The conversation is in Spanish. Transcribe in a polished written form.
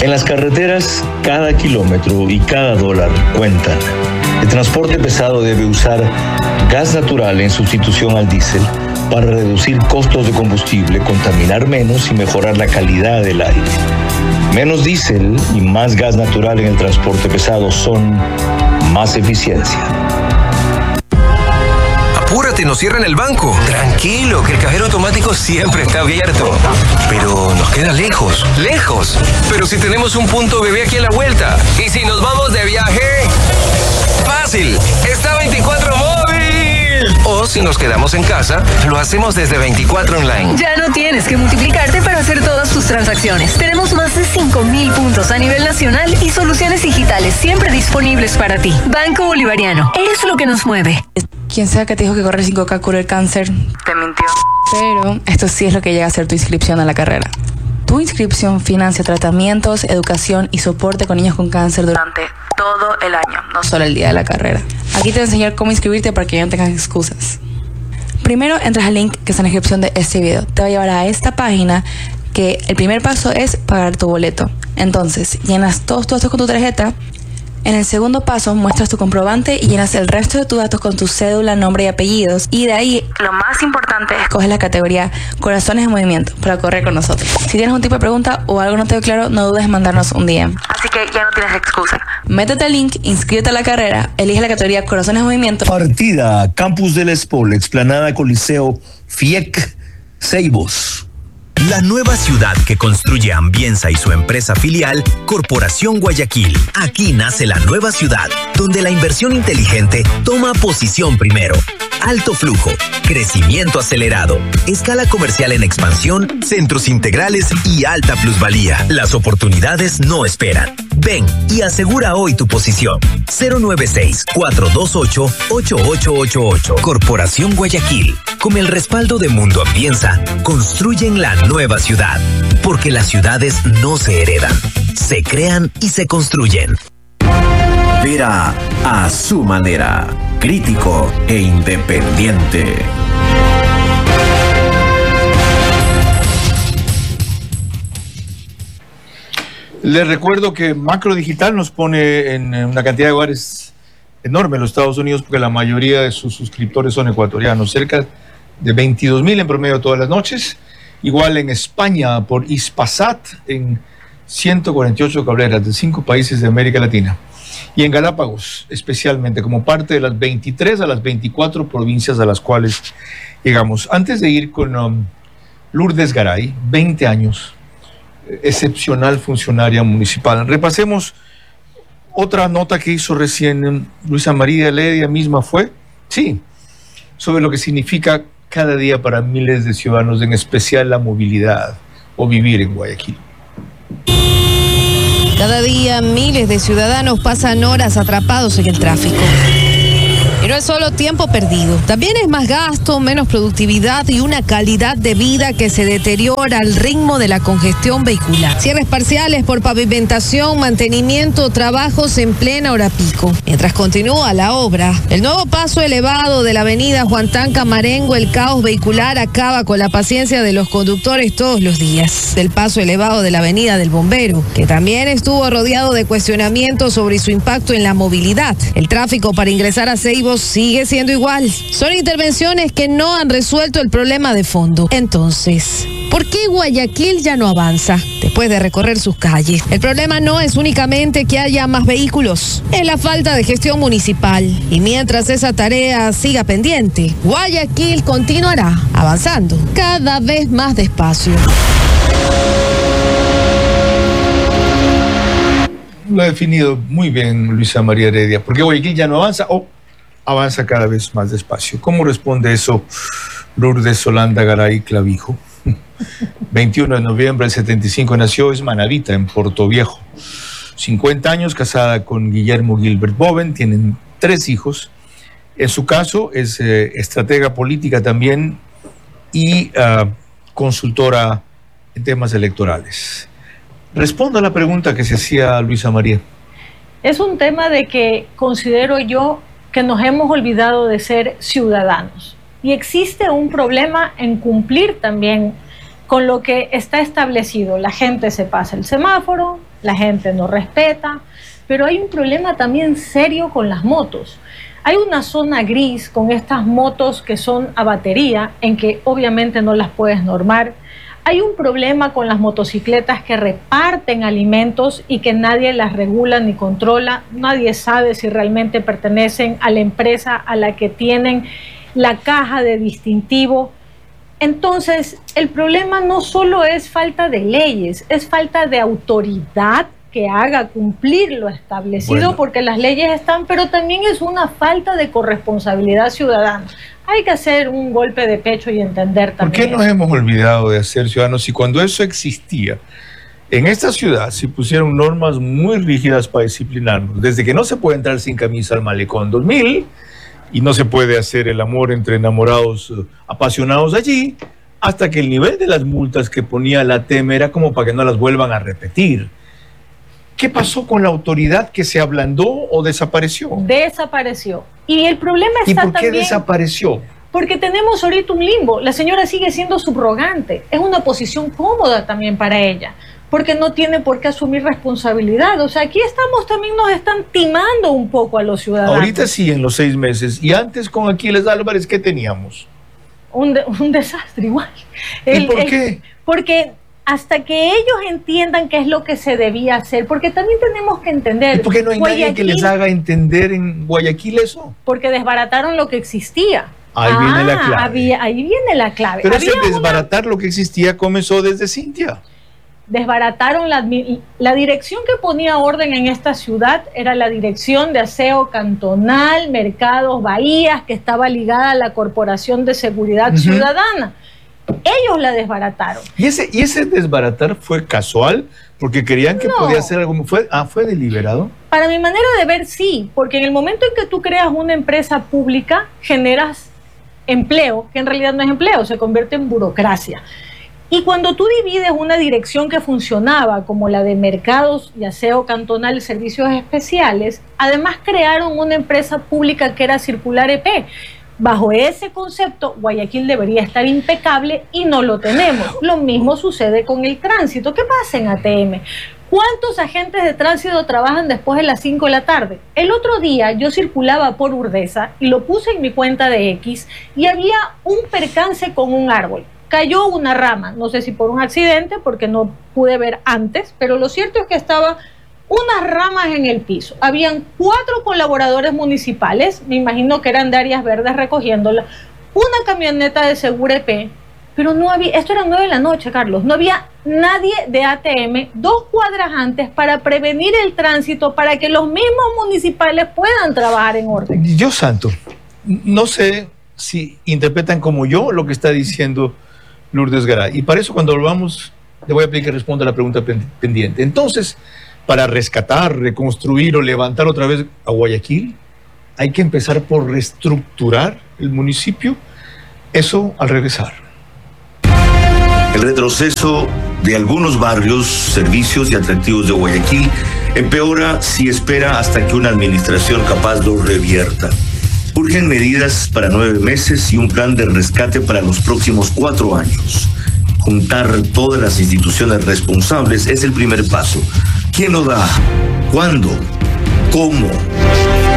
En las carreteras, cada kilómetro y cada dólar cuentan. El transporte pesado debe usar gas natural en sustitución al diésel para reducir costos de combustible, contaminar menos y mejorar la calidad del aire. Menos diésel y más gas natural en el transporte pesado son más eficiencia. Apúrate, nos cierran el banco. Tranquilo, que el cajero automático siempre está abierto. Pero nos queda lejos, lejos. Pero si tenemos un punto bebé aquí a la vuelta. ¿Y si nos vamos de viaje? ¡Fácil! ¡Está 24 móvil! O si nos quedamos en casa, lo hacemos desde 24 online. Ya no tienes que multiplicarte para hacer todas tus transacciones. Tenemos más de 5,000 puntos a nivel nacional y soluciones digitales siempre disponibles para ti. Banco Bolivariano. Eres lo que nos mueve. Quien sea que te dijo que correr 5K cura el cáncer, te mintió. Pero esto sí es lo que llega a ser tu inscripción a la carrera. Tu inscripción financia tratamientos, educación y soporte con niños con cáncer durante todo el año, no solo el día de la carrera. Aquí te voy a enseñar cómo inscribirte para que ya no tengas excusas. Primero entras al link que está en la descripción de este video. Te va a llevar a esta página que el primer paso es pagar tu boleto. Entonces, llenas todos tus datos con tu tarjeta. En el segundo paso, muestras tu comprobante y llenas el resto de tus datos con tu cédula, nombre y apellidos. Y de ahí, lo más importante, escoges la categoría Corazones en Movimiento para correr con nosotros. Si tienes un tipo de pregunta o algo no te quedó claro, no dudes en mandarnos un DM. Así que ya no tienes excusa. Métete al link, inscríbete a la carrera, elige la categoría Corazones en Movimiento. Partida, Campus del Espol, Explanada Coliseo, FIEC, Ceibos. La nueva ciudad que construye Ambienza y su empresa filial, Corporación Guayaquil. Aquí nace la nueva ciudad, donde la inversión inteligente toma posición primero. Alto flujo, crecimiento acelerado, escala comercial en expansión, centros integrales y alta plusvalía. Las oportunidades no esperan. Ven y asegura hoy tu posición. 096-428-8888. Corporación Guayaquil. Con el respaldo de Mundo Ambienza, construyen la nueva ciudad. Porque las ciudades no se heredan, se crean y se construyen. Vera a su manera, crítico e independiente. Les recuerdo que Macro Digital nos pone en una cantidad de hogares enorme en los Estados Unidos porque la mayoría de sus suscriptores son ecuatorianos, cerca de 22,000 en promedio todas las noches. Igual en España por Hispasat en 148 cableras de 5 países de América Latina. Y en Galápagos, especialmente, como parte de las 23 a las 24 provincias a las cuales llegamos. Antes de ir con Lourdes Garay, 20 años, excepcional funcionaria municipal. Repasemos otra nota que hizo recién Luisa María Heredia misma fue, sí, sobre lo que significa cada día para miles de ciudadanos, en especial la movilidad o vivir en Guayaquil. Cada día miles de ciudadanos pasan horas atrapados en el tráfico. Y no es solo tiempo perdido, también es más gasto, menos productividad y una calidad de vida que se deteriora al ritmo de la congestión vehicular. Cierres parciales por pavimentación, mantenimiento, trabajos en plena hora pico. Mientras continúa la obra, el nuevo paso elevado de la avenida Juan Tanca Marengo, el caos vehicular acaba con la paciencia de los conductores todos los días. El paso elevado de la avenida del Bombero, que también estuvo rodeado de cuestionamientos sobre su impacto en la movilidad. El tráfico para ingresar a Ceibos sigue siendo igual. Son intervenciones que no han resuelto el problema de fondo. Entonces, ¿por qué Guayaquil ya no avanza después de recorrer sus calles? El problema no es únicamente que haya más vehículos, es la falta de gestión municipal. Y mientras esa tarea siga pendiente, Guayaquil continuará avanzando cada vez más despacio. Lo ha definido muy bien Luisa María Heredia. ¿Por qué Guayaquil ya no avanza o avanza cada vez más despacio? ¿Cómo responde eso Lourdes Solanda Garay Clavijo? 21 de noviembre del 75 nació, es manavita en Portoviejo. 50 años, casada con Guillermo Gilbert Boven, tienen 3 hijos. En su caso es estratega política también y consultora en temas electorales. Respondo a la pregunta que se hacía Luisa María. Es un tema de que considero yo que nos hemos olvidado de ser ciudadanos. Y existe un problema en cumplir también con lo que está establecido. La gente se pasa el semáforo, la gente no respeta, pero hay un problema también serio con las motos. Hay una zona gris con estas motos que son a batería, en que obviamente no las puedes normar. Hay un problema con las motocicletas que reparten alimentos y que nadie las regula ni controla. Nadie sabe si realmente pertenecen a la empresa a la que tienen la caja de distintivo. Entonces, el problema no solo es falta de leyes, es falta de autoridad que haga cumplir lo establecido, porque las leyes están, pero también es una falta de corresponsabilidad ciudadana. Hay que hacer un golpe de pecho y entender también. ¿Por qué nos hemos olvidado de ser ciudadanos? Y cuando eso existía, en esta ciudad se pusieron normas muy rígidas para disciplinarnos, desde que no se puede entrar sin camisa al Malecón 2000 y no se puede hacer el amor entre enamorados apasionados allí, hasta que el nivel de las multas que ponía la ATM era como para que no las vuelvan a repetir. ¿Qué pasó con la autoridad que se ablandó o desapareció? Desapareció. Y el problema está también... ¿Y por qué desapareció? Porque tenemos ahorita un limbo. La señora sigue siendo subrogante. Es una posición cómoda también para ella, porque no tiene por qué asumir responsabilidad. O sea, aquí estamos también, nos están timando un poco a los ciudadanos. Ahorita sí, en los 6 meses. Y antes con Aquiles Álvarez, ¿qué teníamos? Un desastre igual. ¿Y por qué? Porque hasta que ellos entiendan qué es lo que se debía hacer, porque también tenemos que entender... ¿Y por qué no hay nadie que les haga entender en Guayaquil eso? Porque desbarataron lo que existía. Ahí viene la clave. Ahí viene la clave. Pero ese desbaratar lo que existía comenzó desde Cintia. Desbarataron la dirección que ponía orden en esta ciudad, era la Dirección de Aseo Cantonal, Mercados Bahías, que estaba ligada a la Corporación de Seguridad Ciudadana. Ellos la desbarataron. ¿Y ese desbaratar fue casual? Porque querían que podía ser algo... ¿Fue deliberado? Para mi manera de ver, sí. Porque en el momento en que tú creas una empresa pública, generas empleo, que en realidad no es empleo, se convierte en burocracia. Y cuando tú divides una dirección que funcionaba, como la de Mercados y Aseo Cantonal y Servicios Especiales, además crearon una empresa pública que era Circular EP. Bajo ese concepto, Guayaquil debería estar impecable y no lo tenemos. Lo mismo sucede con el tránsito. ¿Qué pasa en ATM? ¿Cuántos agentes de tránsito trabajan después de las 5 de la tarde? El otro día yo circulaba por Urdesa y lo puse en mi cuenta de X y había un percance con un árbol. Cayó una rama, no sé si por un accidente, porque no pude ver antes, pero lo cierto es que estaba unas ramas en el piso. Habían 4 colaboradores municipales, me imagino que eran de áreas verdes recogiéndola, una camioneta de Segura EP, pero no había, esto era 9 de la noche, Carlos, no había nadie de ATM 2 cuadras antes para prevenir el tránsito, para que los mismos municipales puedan trabajar en orden. Dios santo, no sé si interpretan como yo lo que está diciendo Lourdes Garay, y para eso cuando volvamos le voy a pedir que responda a la pregunta pendiente. Entonces, para rescatar, reconstruir o levantar otra vez a Guayaquil, hay que empezar por reestructurar el municipio. Eso al regresar. El retroceso de algunos barrios, servicios y atractivos de Guayaquil empeora si espera hasta que una administración capaz lo revierta. Urgen medidas para 9 meses y un plan de rescate para los próximos 4 años. Juntar todas las instituciones responsables es el primer paso. ¿Quién lo da? ¿Cuándo? ¿Cómo?